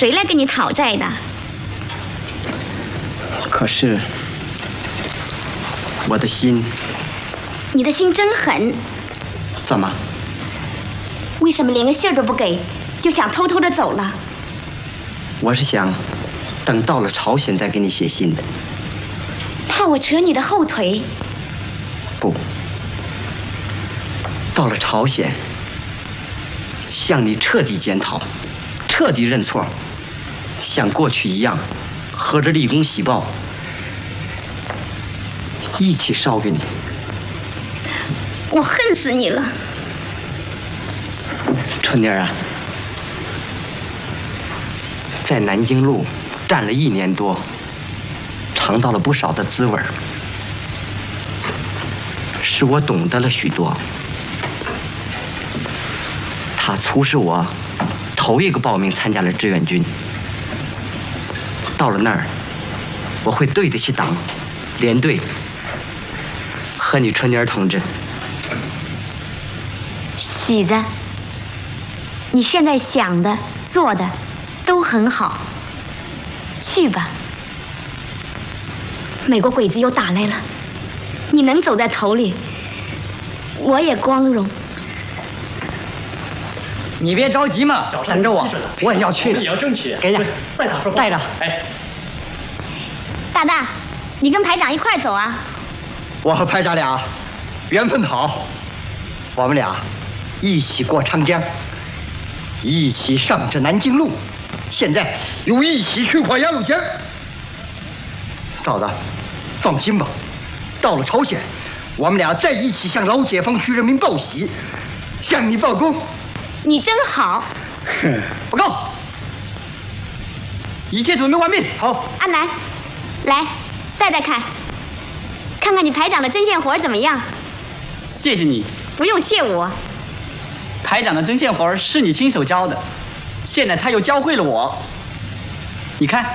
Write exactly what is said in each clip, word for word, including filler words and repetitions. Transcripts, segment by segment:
谁来跟你讨债的？ 可是我的心…… 你的心真狠！ 怎么？ 为什么连个信儿都不给，就想偷偷的走了？ 我是想等到了朝鲜再给你写信的。 怕我扯你的后腿？ 不，到了朝鲜，向你彻底检讨，彻底认错，像过去一样，合着立功喜报，一起烧给你。 我恨死你了， 春妮儿啊，在南京路站了一年多，尝到了不少的滋味，使我懂得了许多。它促使我头一个报名参加了志愿军。到了那儿，我会对得起党、连队和你春妮儿同志。 喜子，你现在想的、做的都很好，去吧。美国鬼子又打来了，你能走在头里，我也光荣。 你别着急嘛，等着我，我也要去的。 也要争取。 给着， 再打说话。 带着。 哎， 大大，你跟排长一块走啊？ 我和排长俩缘分好，我们俩一起过长江，一起上这南京路，现在又一起去过鸭绿江。嫂子，放心吧，到了朝鲜，我们俩再一起向老解放区人民报喜，向你报功。 你真好。 报告，一切准备完毕。好， 阿南，来带带看，看看你排长的针线活怎么样？ 谢谢你。 不用谢我。 排长的针线活是你亲手教的，现在他又教会了我。你看，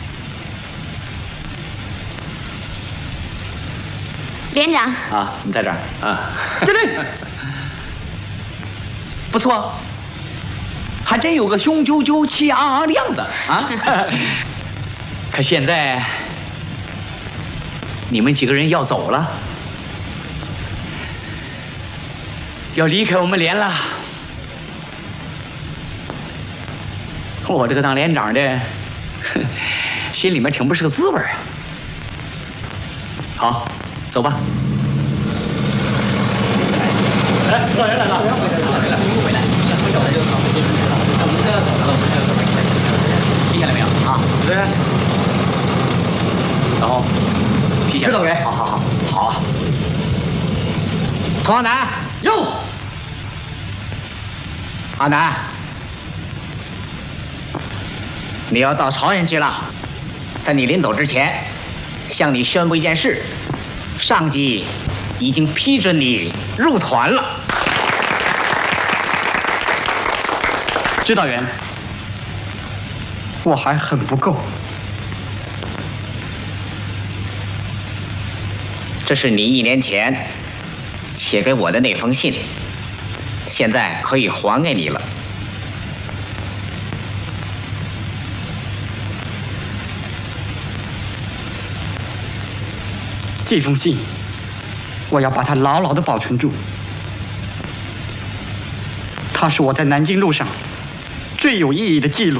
连长啊，你在这儿啊， 这里不错，还真有个雄赳赳气昂昂的样子啊。可现在你们几个人要走了，要离开我们连了。我这个当连长的，心里面挺不是个滋味啊。好，走吧。 哎，指导员来了。回来，回来。不晓得这个岗位就是知道，我们这要走了，记下来没有？ 啊，对。 然后，批下。 指导员， 好好好，好啊。童阿南， 哟， 阿南，你要到朝鲜去了，在你临走之前，向你宣布一件事：上级已经批准你入团了。指导员， 我还很不够。 这是你一年前写给我的那封信，现在可以还给你了。 这封信，我要把它牢牢地保存住。它是我在南京路上最有意义的记录。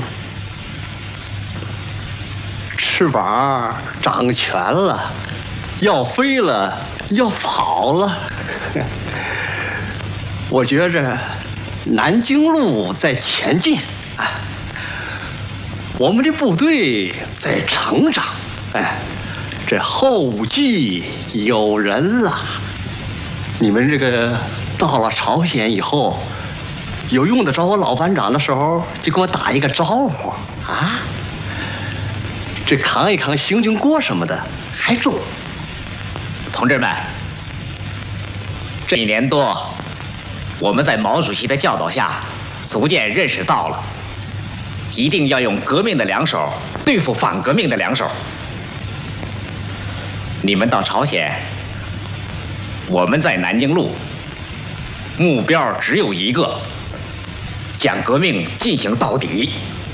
翅膀长全了，要飞了，要跑了。我觉着南京路在前进，啊，我们这部队在成长，哎，这后继有人了。你们这个到了朝鲜以后，有用得着我老班长的时候，就给我打一个招呼啊。这扛一扛行军锅什么的还重。 同志们，这一年多，我们在毛主席的教导下，逐渐认识到了，一定要用革命的两手对付反革命的两手。你们到朝鲜，我们在南京路，目标只有一个，将革命进行到底。